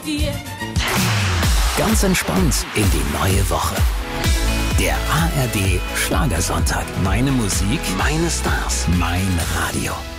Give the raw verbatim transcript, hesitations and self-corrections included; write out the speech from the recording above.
dir. Ganz entspannt in die neue Woche. Der A R D Schlagersonntag. Meine Musik, meine Stars, mein Radio.